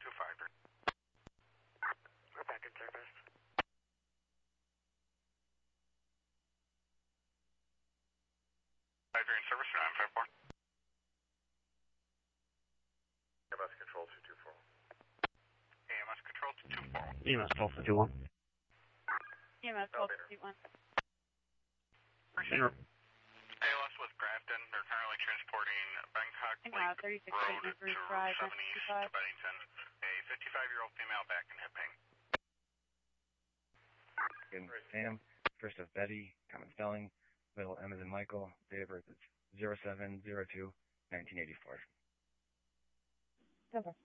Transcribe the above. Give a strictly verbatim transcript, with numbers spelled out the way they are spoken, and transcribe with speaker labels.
Speaker 1: two five three.
Speaker 2: We're back in service.
Speaker 1: five three in service for nine five four.
Speaker 3: E M S control two two four.
Speaker 1: E M S control two two four.
Speaker 4: E M S twelve two one.
Speaker 5: E M S twelve two one.
Speaker 1: Appreciate it. A L S with Grafton. They're currently transporting Bangkok
Speaker 5: And
Speaker 1: Lake
Speaker 5: now thirty-six
Speaker 1: Road to
Speaker 5: Andrews Drive,
Speaker 1: seven East to Bennington. A fifty-five-year-old female back in hip pain.
Speaker 6: And Sam, first of Betty, common spelling, middle M as in Michael, date of birth is zero seven zero two nineteen eighty-four.
Speaker 5: Over.